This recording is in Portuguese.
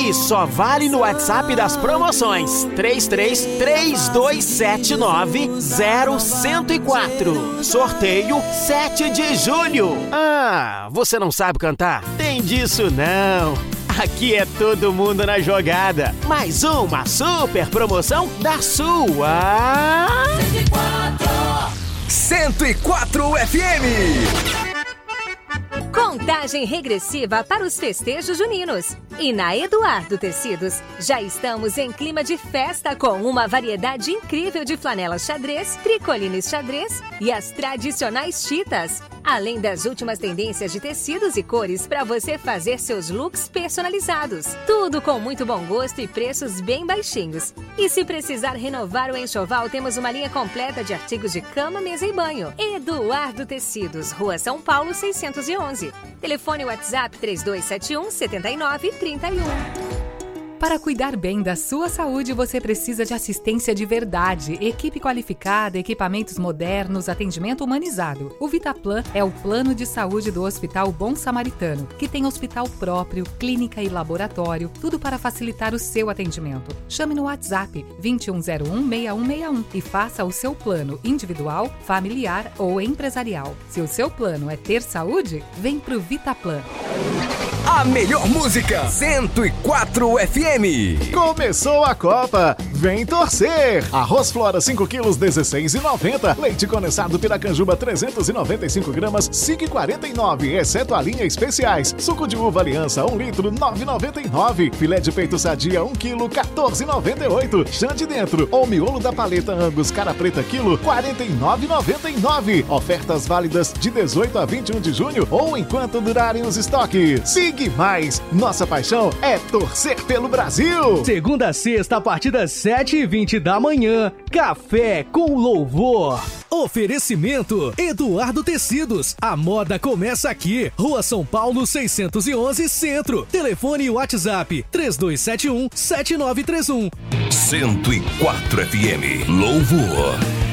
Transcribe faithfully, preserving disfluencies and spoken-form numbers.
e só vale no WhatsApp das promoções três três três dois sete nove zero um zero quatro. Sorteio sete de julho. Ah, você não sabe cantar? Tem disso não. Aqui é todo mundo na jogada. Mais uma super promoção da sua cento e quatro F M. Contagem regressiva para os festejos juninos. E na Eduardo Tecidos, já estamos em clima de festa com uma variedade incrível de flanelas xadrez, tricolines xadrez e as tradicionais chitas. Além das últimas tendências de tecidos e cores para você fazer seus looks personalizados. Tudo com muito bom gosto e preços bem baixinhos. E se precisar renovar o enxoval, temos uma linha completa de artigos de cama, mesa e banho. Eduardo Tecidos, Rua São Paulo seiscentos e onze. Telefone WhatsApp três dois sete um sete nove três um. Para cuidar bem da sua saúde, você precisa de assistência de verdade, equipe qualificada, equipamentos modernos, atendimento humanizado. O Vitaplan é o plano de saúde do Hospital Bom Samaritano, que tem hospital próprio, clínica e laboratório, tudo para facilitar o seu atendimento. Chame no WhatsApp dois um zero um seis um seis um e faça o seu plano individual, familiar ou empresarial. Se o seu plano é ter saúde, vem pro Vitaplan. A melhor música, cento e quatro F M. Começou a Copa, vem torcer. Arroz Flora cinco quilos, dezesseis reais e noventa centavos. Leite condensado Piracanjuba trezentos e noventa e cinco gramas, cinco reais e quarenta e nove centavos, exceto a linha especiais. Suco de uva Aliança um litro, nove reais e noventa e nove centavos. Filé de peito Sadia um quilo, quatorze reais e noventa e oito centavos. Chã de dentro ou miolo da paleta Angus cara preta quilo, quarenta e nove reais e noventa e nove centavos. Ofertas válidas de dezoito a vinte e um de junho ou enquanto durarem os estoques. Siga Mais, nossa paixão é torcer pelo Brasil. Segunda a sexta, a partir das sete e vinte da manhã, Café com Louvor. Oferecimento Eduardo Tecidos. A moda começa aqui. Rua São Paulo seiscentos e onze, Centro. Telefone e WhatsApp três dois sete um sete nove três um. cento e quatro F M. Louvor.